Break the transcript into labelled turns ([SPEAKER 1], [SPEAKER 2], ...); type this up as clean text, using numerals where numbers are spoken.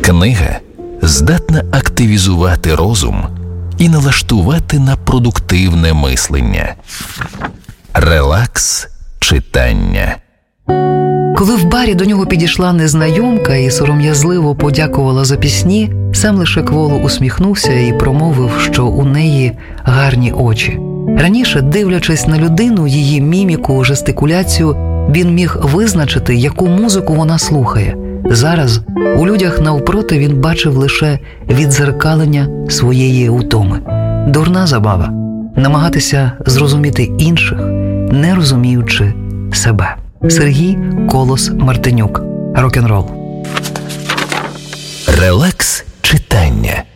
[SPEAKER 1] Книга здатна активізувати розум і налаштувати на продуктивне мислення. Релакс читання.
[SPEAKER 2] Коли в барі до нього підійшла незнайомка і сором'язливо подякувала за пісні, сам лише кволо усміхнувся і промовив, що у неї гарні очі. Раніше, дивлячись на людину, її міміку, жестикуляцію, він міг визначити, яку музику вона слухає. Зараз у людях навпроти він бачив лише віддзеркалення своєї утоми. Дурна забава – намагатися зрозуміти інших, не розуміючи себе. Сергій Колос-Мартинюк. Рок-н-рол.
[SPEAKER 1] Релакс читання.